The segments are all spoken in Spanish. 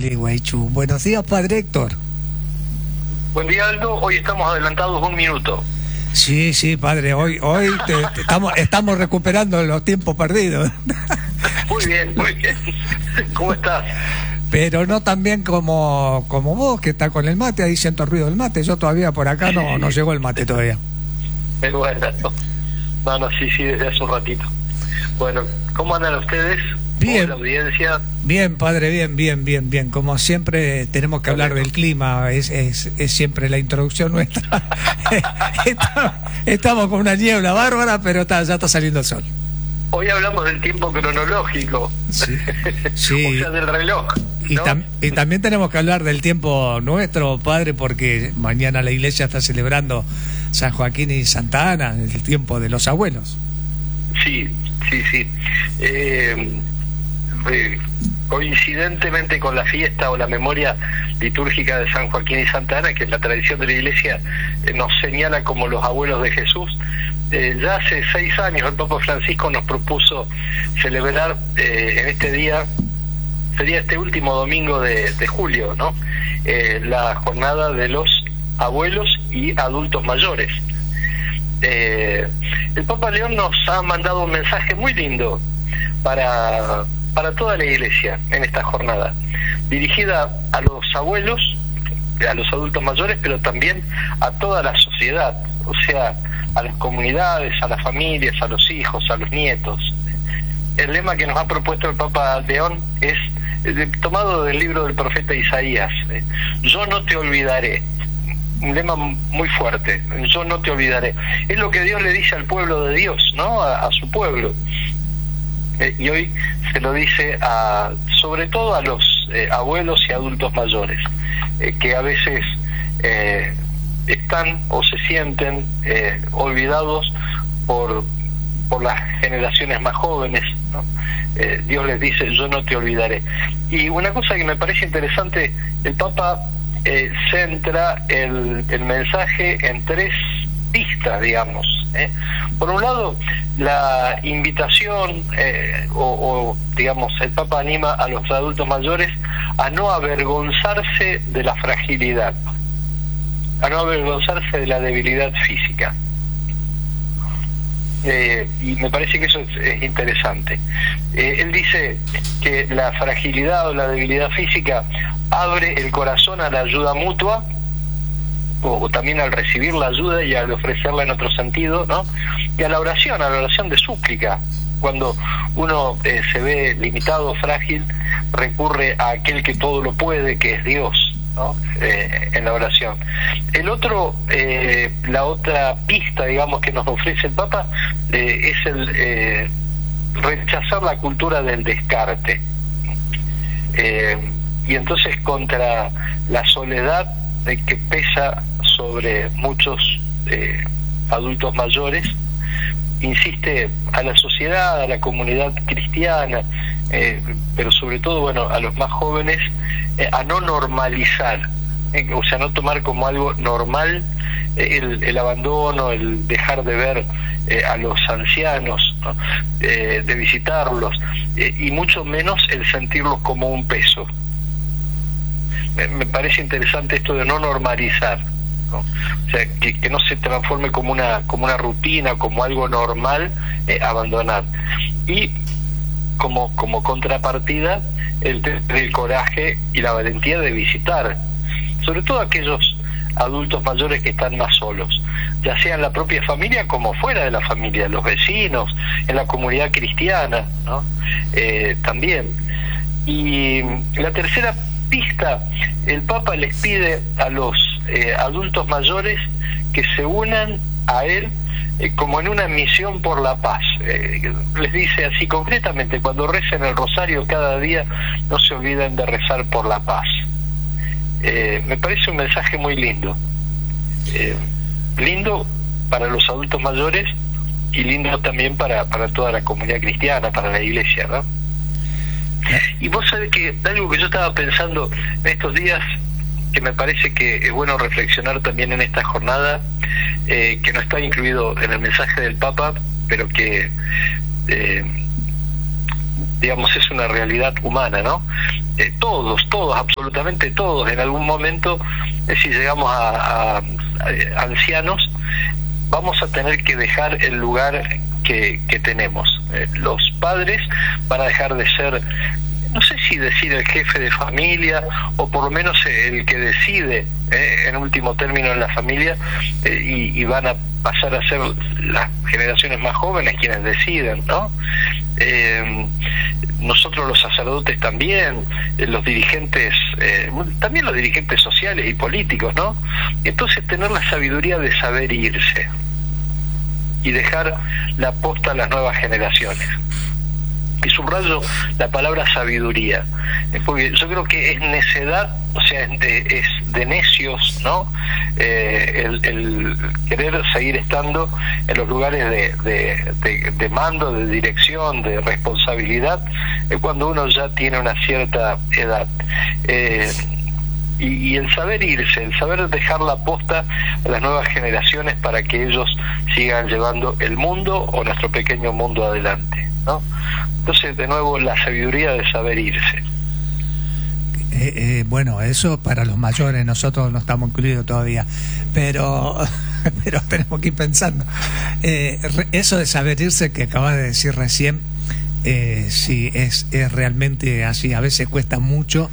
Gualeguaychú. Buenos días, padre Héctor. Buen día, Aldo. Hoy estamos adelantados 1 minuto. Sí, padre, hoy estamos recuperando los tiempos perdidos. Muy bien. ¿Cómo estás? Pero no tan bien como vos, que está con el mate, ahí siento ruido del mate. Yo todavía por acá no llegó el mate todavía. Pero bueno, sí, desde hace un ratito. Bueno, ¿cómo andan ustedes? Bien. La audiencia. Bien, padre, bien. Como siempre tenemos que hablar del clima, es siempre la introducción nuestra. Estamos con una niebla bárbara, pero ya está saliendo el sol. Hoy hablamos del tiempo cronológico, sí. O sea, del reloj, ¿no? Y también tenemos que hablar del tiempo nuestro, padre, porque mañana la iglesia está celebrando San Joaquín y Santa Ana, el tiempo de los abuelos. Sí. Coincidentemente con la fiesta o la memoria litúrgica de San Joaquín y Santa Ana, que la tradición de la iglesia nos señala como los abuelos de Jesús, ya hace 6 años el Papa Francisco nos propuso celebrar en este día, sería este último domingo de julio, ¿no? La jornada de los abuelos y adultos mayores. El Papa León nos ha mandado un mensaje muy lindo para toda la iglesia en esta jornada, dirigida a los abuelos, a los adultos mayores, pero también a toda la sociedad, o sea, a las comunidades, a las familias, a los hijos, a los nietos. El lema que nos ha propuesto el Papa León es tomado del libro del profeta Isaías: yo no te olvidaré. Un lema muy fuerte: yo no te olvidaré. Es lo que Dios le dice al pueblo de Dios, ¿no? A su pueblo. Y hoy se lo dice sobre todo a los abuelos y adultos mayores, que a veces están o se sienten olvidados por las generaciones más jóvenes, ¿no? Dios les dice: yo no te olvidaré. Y una cosa que me parece interesante, el Papa centra el mensaje en 3 pistas, digamos. Por un lado, la invitación, digamos, el Papa anima a los adultos mayores a no avergonzarse de la fragilidad, a no avergonzarse de la debilidad física. Y me parece que eso es interesante. Él dice que la fragilidad o la debilidad física abre el corazón a la ayuda mutua, o también al recibir la ayuda y al ofrecerla en otro sentido, ¿no? Y a la oración de súplica. Cuando uno se ve limitado, frágil, recurre a aquel que todo lo puede, que es Dios, ¿no? En la oración. La otra pista, digamos, que nos ofrece el Papa es el rechazar la cultura del descarte. Y entonces, contra la soledad que pesa sobre muchos adultos mayores, insiste a la sociedad, a la comunidad cristiana, pero sobre todo, bueno, a los más jóvenes, a no normalizar, o sea, no tomar como algo normal el abandono, el dejar de ver a los ancianos, ¿no? De visitarlos, y mucho menos el sentirlos como un peso. Me parece interesante esto de no normalizar, ¿no? O sea, que no se transforme como una rutina, como algo normal, abandonar. Y como contrapartida, el coraje y la valentía de visitar, sobre todo aquellos adultos mayores que están más solos, ya sea en la propia familia como fuera de la familia, los vecinos, en la comunidad cristiana, ¿no? También. Y la tercera pista, el Papa les pide a los adultos mayores que se unan a él como en una misión por la paz. Les dice así concretamente: cuando recen el rosario cada día, no se olviden de rezar por la paz. Me parece un mensaje muy lindo. Lindo para los adultos mayores y lindo también para toda la comunidad cristiana, para la iglesia, ¿no? Y vos sabés que algo que yo estaba pensando en estos días, que me parece que es bueno reflexionar también en esta jornada, que no está incluido en el mensaje del Papa, pero que digamos, es una realidad humana, ¿no? Todos, absolutamente todos, en algún momento, si llegamos a ancianos, vamos a tener que dejar el lugar que tenemos. Los padres van a dejar de ser, no sé si decir el jefe de familia, o por lo menos el que decide, en último término, en la familia, y van a pasar a ser las generaciones más jóvenes quienes deciden, ¿no? Nosotros los sacerdotes también, los dirigentes, también los dirigentes sociales y políticos, ¿no? Entonces tener la sabiduría de saber irse y dejar la posta a las nuevas generaciones. Y subrayo la palabra sabiduría, porque yo creo que es necedad, o sea, es de necios, ¿no? El querer seguir estando en los lugares de mando, de dirección, de responsabilidad, cuando uno ya tiene una cierta edad. Y el saber irse, el saber dejar la posta a las nuevas generaciones para que ellos sigan llevando el mundo o nuestro pequeño mundo adelante, ¿no? Entonces, de nuevo, la sabiduría de saber irse. Bueno, eso para los mayores, nosotros no estamos incluidos todavía, pero tenemos que ir pensando. Eso de saber irse que acabas de decir recién, sí, es realmente así. A veces cuesta mucho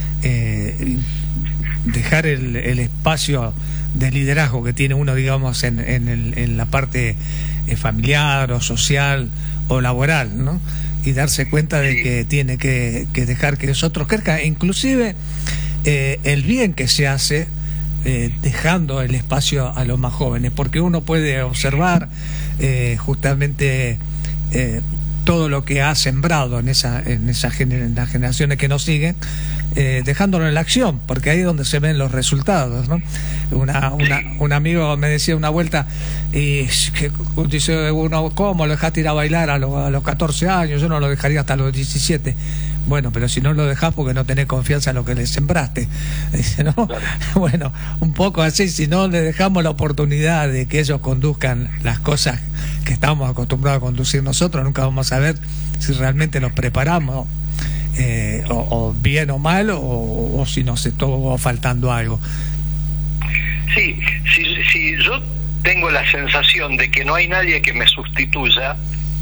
dejar el espacio de liderazgo que tiene uno, digamos, en la parte familiar o social o laboral, ¿no? Y darse cuenta de que tiene que dejar que los otros crezcan, inclusive el bien que se hace dejando el espacio a los más jóvenes, porque uno puede observar justamente todo lo que ha sembrado en las generaciones que nos siguen, dejándolo en la acción, porque ahí es donde se ven los resultados, ¿no? Un amigo me decía una vuelta, y que dice uno, ¿cómo lo dejaste ir a bailar a los 14 años? Yo no lo dejaría hasta los 17. Bueno, pero si no lo dejás porque no tenés confianza en lo que le sembraste. Dice, ¿no? Claro. Bueno, un poco así, si no le dejamos la oportunidad de que ellos conduzcan las cosas que estamos acostumbrados a conducir nosotros, nunca vamos a ver si realmente nos preparamos, o bien o mal, o si nos estuvo faltando algo. Sí, si yo tengo la sensación de que no hay nadie que me sustituya,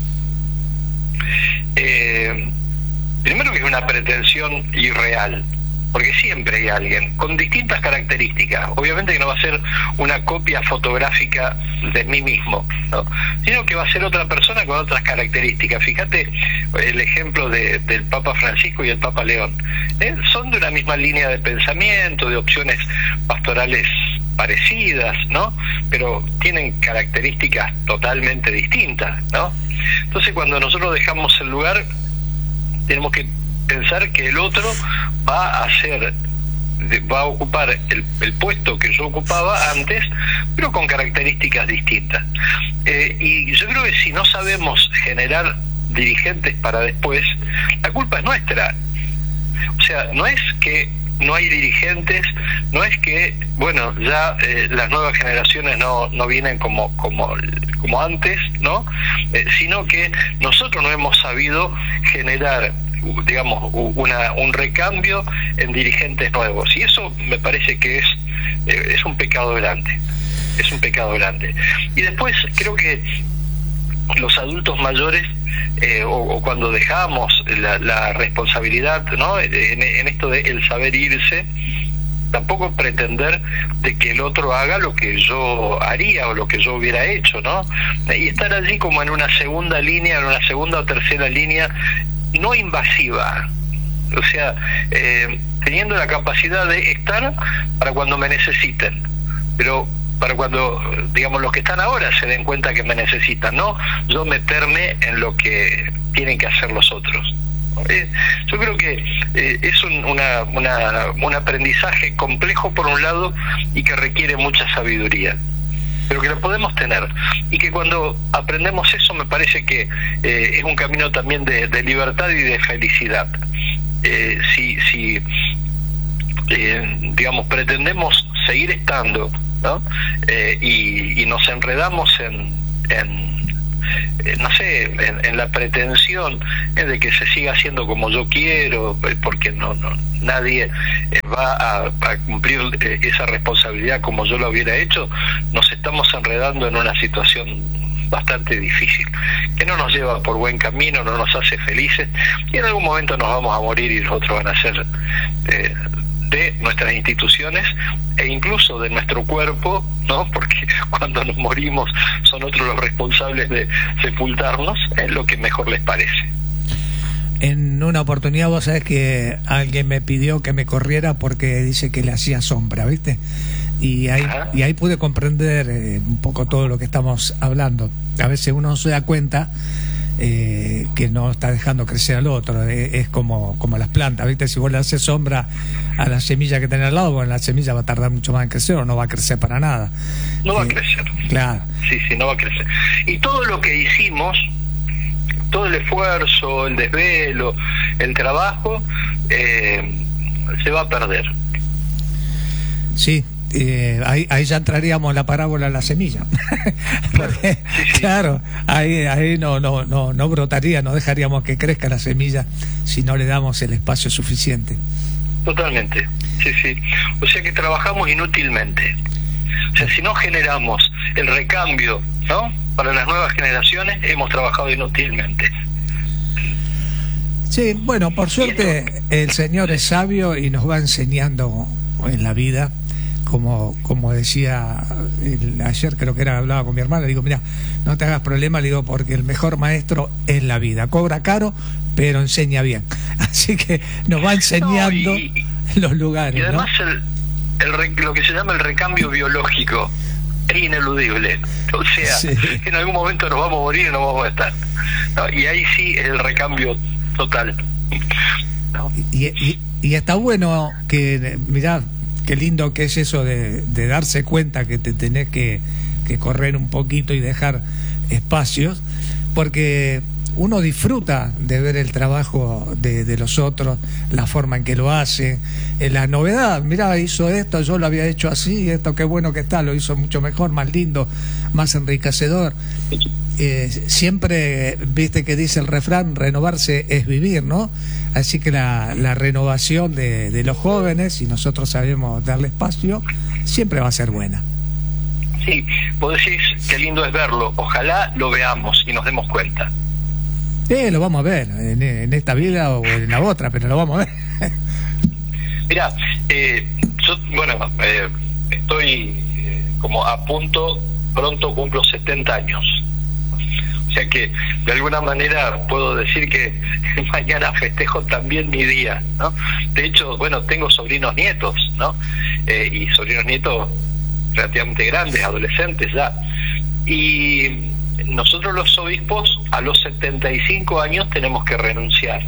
primero que es una pretensión irreal, porque siempre hay alguien con distintas características. Obviamente que no va a ser una copia fotográfica de mí mismo, ¿no? Sino que va a ser otra persona con otras características. Fíjate el ejemplo del Papa Francisco y el Papa León. Son de una misma línea de pensamiento, de opciones pastorales parecidas, ¿no? Pero tienen características totalmente distintas, ¿no? Entonces, cuando nosotros dejamos el lugar, tenemos que pensar que el otro va a ocupar el puesto que yo ocupaba antes, pero con características distintas. Y yo creo que si no sabemos generar dirigentes para después, la culpa es nuestra. O sea, no es que no hay dirigentes, no es que, bueno, ya las nuevas generaciones no vienen como antes, ¿no? Sino que nosotros no hemos sabido generar, digamos, un recambio en dirigentes nuevos, y eso me parece que es un pecado grande, es un pecado grande. Y después creo que los adultos mayores, o cuando dejamos la responsabilidad, ¿no? En esto de el saber irse, tampoco pretender de que el otro haga lo que yo haría o lo que yo hubiera hecho, ¿no? Y estar allí como en una segunda línea, en una segunda o tercera línea, no invasiva, o sea, teniendo la capacidad de estar para cuando me necesiten, pero para cuando, digamos, los que están ahora se den cuenta que me necesitan, no yo meterme en lo que tienen que hacer los otros. Yo creo que es un aprendizaje complejo por un lado, y que requiere mucha sabiduría, pero que lo podemos tener, y que cuando aprendemos eso, me parece que es un camino también de libertad y de felicidad. Si digamos, pretendemos seguir estando, ¿no? Y nos enredamos no sé, en la pretensión de que se siga haciendo como yo quiero, porque nadie va a cumplir esa responsabilidad como yo lo hubiera hecho, nos estamos enredando en una situación bastante difícil, que no nos lleva por buen camino, no nos hace felices, y en algún momento nos vamos a morir y los otros van a ser de nuestras instituciones e incluso de nuestro cuerpo, ¿no? Porque cuando nos morimos son otros los responsables de sepultarnos, es lo que mejor les parece. En una oportunidad vos sabés que alguien me pidió que me corriera porque dice que le hacía sombra, ¿viste? Y ahí pude comprender un poco todo lo que estamos hablando. A veces uno no se da cuenta que no está dejando crecer al otro. Es como las plantas, ¿viste? Si vos le haces sombra a la semilla que tenés al lado, bueno, la semilla va a tardar mucho más en crecer o no va a crecer para nada. No va a crecer. Claro. Sí, no va a crecer. Y todo lo que hicimos, todo el esfuerzo, el desvelo, el trabajo, se va a perder. Sí. Ahí ya entraríamos en la parábola de la semilla. Porque, sí. Claro, ahí no brotaría, no dejaríamos que crezca la semilla si no le damos el espacio suficiente. Totalmente, sí. O sea que trabajamos inútilmente. O sea, si no generamos el recambio, ¿no?, para las nuevas generaciones, hemos trabajado inútilmente. Sí, bueno, por suerte el Señor es sabio y nos va enseñando en la vida. Como decía ayer, creo que hablaba con mi hermana, le digo, mira, no te hagas problema, le digo, porque el mejor maestro es la vida, cobra caro pero enseña bien, así que nos va enseñando los lugares. Y además, ¿no?, lo que se llama el recambio biológico es ineludible, o sea, sí, en algún momento nos vamos a morir y no vamos a estar, ¿no? Y ahí sí es el recambio total, ¿no? Y está bueno que, mirá, qué lindo que es eso de darse cuenta que te tenés que correr un poquito y dejar espacios, porque uno disfruta de ver el trabajo de los otros, la forma en que lo hace, la novedad, mirá, hizo esto, yo lo había hecho así, esto qué bueno que está, lo hizo mucho mejor, más lindo, más enriquecedor. Siempre, viste que dice el refrán, renovarse es vivir, ¿no? Así que la renovación de los jóvenes, si nosotros sabemos darle espacio, siempre va a ser buena. Sí, vos decís qué lindo es verlo, ojalá lo veamos y nos demos cuenta. Lo vamos a ver en esta vida o en la otra, pero lo vamos a ver. Mirá, yo, estoy como a punto, pronto cumplo 70 años. O sea que de alguna manera puedo decir que mañana festejo también mi día, ¿no? De hecho, tengo sobrinos nietos, ¿no? Y sobrinos nietos relativamente grandes, adolescentes ya. Y nosotros los obispos a los 75 años tenemos que renunciar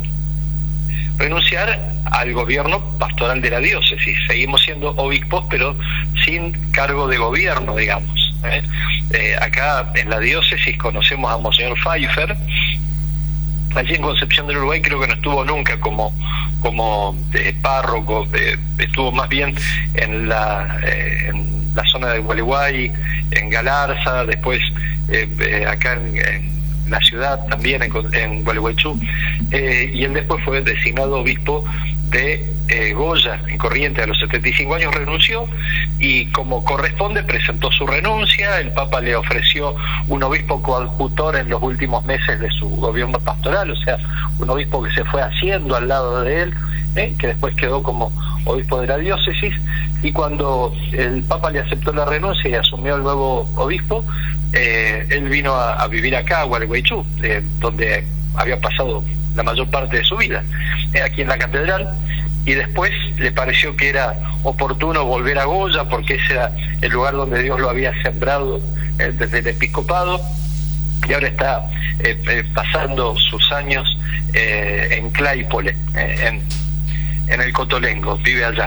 al gobierno pastoral de la diócesis. Seguimos siendo obispos, pero sin cargo de gobierno, digamos. Acá en la diócesis conocemos a Monseñor Pfeiffer. Allí en Concepción del Uruguay creo que no estuvo nunca como párroco, estuvo más bien en la zona de Gualeguay, en Galarza, después acá en la ciudad también, en Gualeguaychú, y él después fue designado obispo de Goya, en Corrientes. A los 75 años renunció y, como corresponde, presentó su renuncia. El Papa le ofreció un obispo coadjutor en los últimos meses de su gobierno pastoral, o sea, un obispo que se fue haciendo al lado de él, que después quedó como obispo de la diócesis. Y cuando el Papa le aceptó la renuncia y asumió el nuevo obispo, él vino a vivir acá, a Gualeguaychú, donde había pasado la mayor parte de su vida, aquí en la catedral, y después le pareció que era oportuno volver a Goya, porque ese era el lugar donde Dios lo había sembrado desde el episcopado, y ahora está pasando sus años en Claypole, en el Cotolengo, vive allá.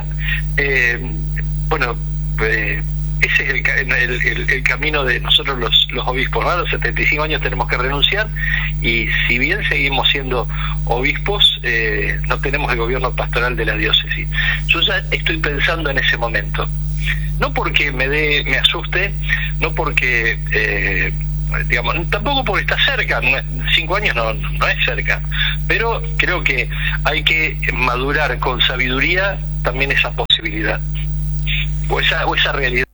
Ese es el camino de nosotros los obispos, ¿no? A los 75 años tenemos que renunciar, y si bien seguimos siendo obispos, no tenemos el gobierno pastoral de la diócesis. Yo ya estoy pensando en ese momento, no porque me asuste, no porque digamos, tampoco porque está cerca, 5 años no es cerca, pero creo que hay que madurar con sabiduría también esa posibilidad o esa realidad.